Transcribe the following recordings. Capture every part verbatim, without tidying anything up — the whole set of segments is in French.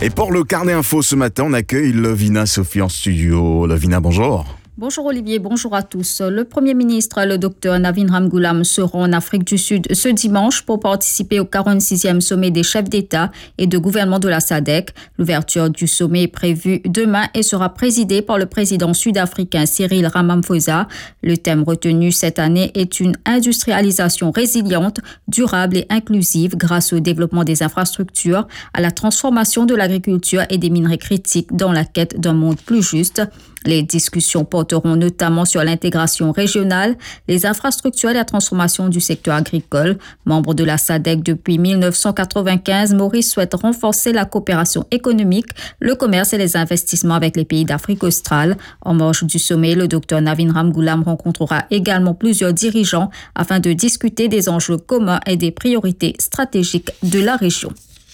Et pour le carnet info ce matin, on accueille Lovina Sophie en studio. Lovina, bonjour. Bonjour Olivier, bonjour à tous. Le Premier ministre, le docteur Navin Ramgoolam, sera en Afrique du Sud ce dimanche pour participer au quarante-sixième sommet des chefs d'État et de gouvernement de la S A D C. L'ouverture du sommet est prévue demain et sera présidée par le président sud-africain Cyril Ramaphosa. Le thème retenu cette année est une industrialisation résiliente, durable et inclusive grâce au développement des infrastructures, à la transformation de l'agriculture et des minerais critiques dans la quête d'un monde plus juste. Les discussions porteront notamment sur l'intégration régionale, les infrastructures et la transformation du secteur agricole. Membre de la S A D C depuis mille neuf cent quatre-vingt-quinze, Maurice souhaite renforcer la coopération économique, le commerce et les investissements avec les pays d'Afrique australe. En marge du sommet, le docteur Navin Ramgoolam rencontrera également plusieurs dirigeants afin de discuter des enjeux communs et des priorités stratégiques de la région.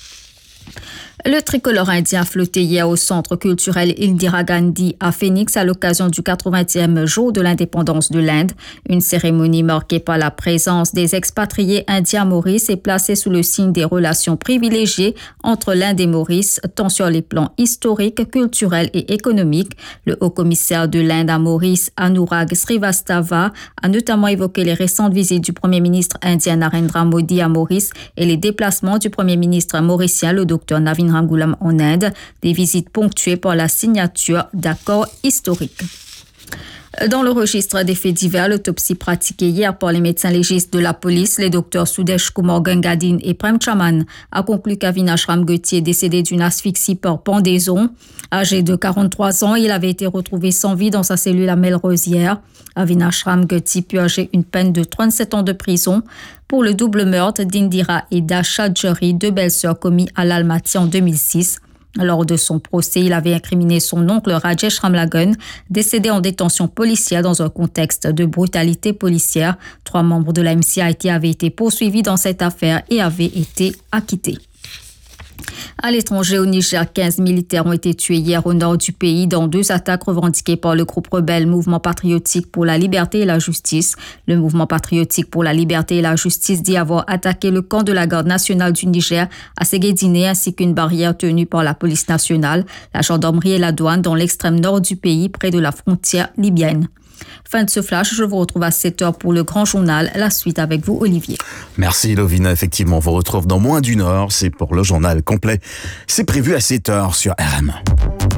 Le tricolore indien a flotté hier au centre culturel Indira Gandhi à Phoenix à l'occasion du quatre-vingtième jour de l'indépendance de l'Inde. Une cérémonie marquée par la présence des expatriés indiens Maurice est placée sous le signe des relations privilégiées entre l'Inde et Maurice, tant sur les plans historiques, culturels et économiques. Le haut-commissaire de l'Inde à Maurice, Anurag Srivastava, a notamment évoqué les récentes visites du Premier ministre indien Narendra Modi à Maurice et les déplacements du Premier ministre mauricien, le docteur Navin Ramgoolam en Inde, des visites ponctuées par la signature d'accords historiques. Dans le registre des faits divers, l'autopsie pratiquée hier par les médecins légistes de la police, les docteurs Sudesh Kumar Gangadin et Prem Chaman, a conclu qu'Avinash Ramgoti est décédé d'une asphyxie par pendaison. Âgé de quarante-trois ans, il avait été retrouvé sans vie dans sa cellule à Melrosière. Avinash Ramgoti purgeait une peine de trente-sept ans de prison pour le double meurtre d'Indira et d'Asha Jury, deux belles-sœurs commis à l'Almaty en deux mille six. Lors de son procès, il avait incriminé son oncle Rajesh Ramlagan, décédé en détention policière dans un contexte de brutalité policière. Trois membres de la M C I T avaient été poursuivis dans cette affaire et avaient été acquittés. À l'étranger, au Niger, quinze militaires ont été tués hier au nord du pays dans deux attaques revendiquées par le groupe rebelle Mouvement patriotique pour la liberté et la justice. Le Mouvement patriotique pour la liberté et la justice dit avoir attaqué le camp de la garde nationale du Niger à Ségédiné ainsi qu'une barrière tenue par la police nationale, la gendarmerie et la douane dans l'extrême nord du pays près de la frontière libyenne. Fin de ce flash, je vous retrouve à sept heures pour le grand journal. La suite avec vous, Olivier. Merci Lovina, effectivement, on vous retrouve dans moins d'une heure. C'est pour le journal complet. C'est prévu à sept heures sur R M.